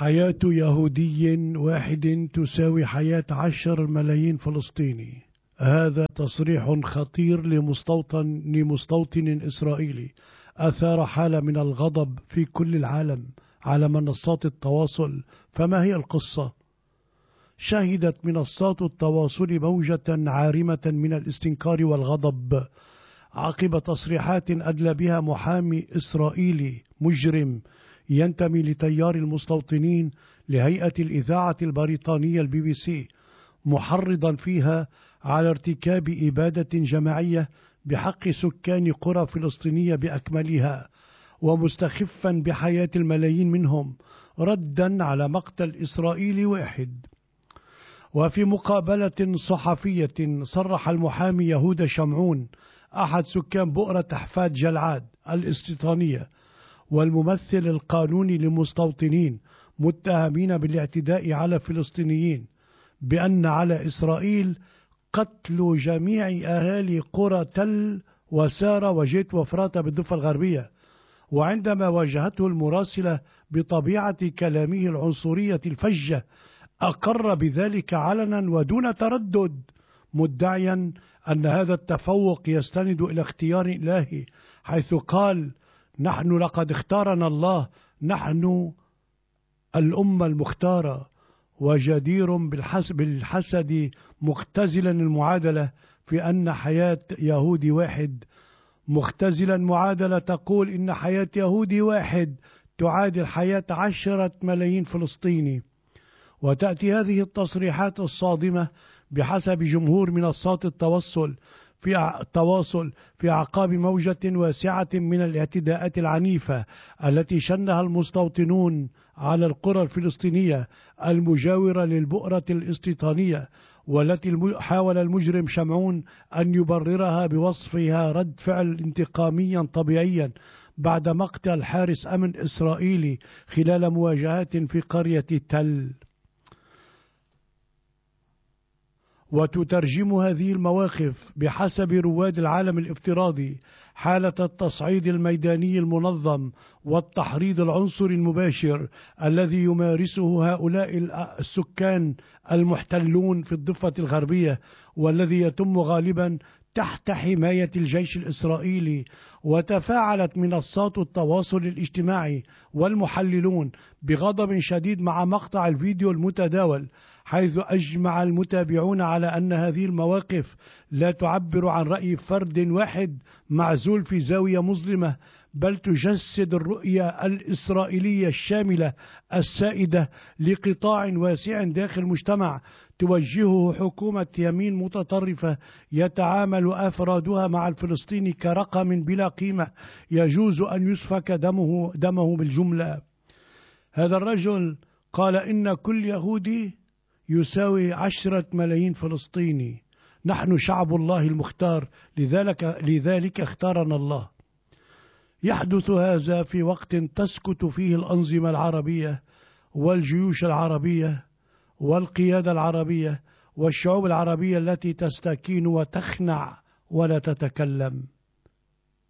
حياة يهودي واحد تساوي حياة 10 ملايين فلسطيني. هذا تصريح خطير لمستوطن إسرائيلي أثار حالة من الغضب في كل العالم على منصات التواصل. فما هي القصة؟ شهدت منصات التواصل موجة عارمة من الاستنكار والغضب عقب تصريحات أدلى بها محامي إسرائيلي مجرم ينتمي لتيار المستوطنين لهيئة الإذاعة البريطانية BBC، محرضا فيها على ارتكاب إبادة جماعية بحق سكان قرى فلسطينية بأكملها، ومستخفا بحياة الملايين منهم ردا على مقتل إسرائيلي واحد. وفي مقابلة صحفية صرح المحامي يهودا شمعون أحد سكان بؤرة أحفاد جلعاد الاستيطانية والممثل القانوني للمستوطنين متهمين بالاعتداء على الفلسطينيين بأن على إسرائيل قتل جميع أهالي قرى تل وسارة وجيت وفراتة بالضفة الغربية. وعندما واجهته المراسلة بطبيعة كلامه العنصرية الفجة أقر بذلك علنا ودون تردد، مدعيا أن هذا التفوق يستند إلى اختيار إلهي، حيث قال: نحن لقد اختارنا الله، نحن الأمة المختارة. وجدير بالحسد مختزلا المعادلة في أن حياة يهودي واحد، مختزلا معادلة تقول إن حياة يهودي واحد تعادل حياة 10 ملايين فلسطيني. وتأتي هذه التصريحات الصادمة بحسب جمهور منصات التواصل في أعقاب موجة واسعة من الاعتداءات العنيفة التي شنها المستوطنون على القرى الفلسطينية المجاورة للبؤرة الاستيطانية، والتي حاول المجرم شمعون أن يبررها بوصفها رد فعل انتقاميا طبيعيا بعد مقتل حارس أمن إسرائيلي خلال مواجهات في قرية تل. وتترجم هذه المواقف بحسب رواد العالم الافتراضي حالة التصعيد الميداني المنظم والتحريض العنصري المباشر الذي يمارسه هؤلاء السكان المحتلون في الضفة الغربية، والذي يتم غالبا تحت حماية الجيش الإسرائيلي. وتفاعلت منصات التواصل الاجتماعي والمحللون بغضب شديد مع مقطع الفيديو المتداول، حيث أجمع المتابعون على أن هذه المواقف لا تعبر عن رأي فرد واحد معزول في زاوية مظلمة، بل تجسد الرؤية الإسرائيلية الشاملة السائدة لقطاع واسع داخل المجتمع توجهه حكومة يمين متطرفة يتعامل أفرادها مع الفلسطيني كرقم بلا قيمة يجوز أن يسفك دمه بالجملة. هذا الرجل قال إن كل يهودي يساوي 10 ملايين فلسطيني، نحن شعب الله المختار، لذلك اختارنا الله. يحدث هذا في وقت تسكت فيه الأنظمة العربية والجيوش العربية والقيادة العربية والشعوب العربية التي تستكين وتخنع ولا تتكلم.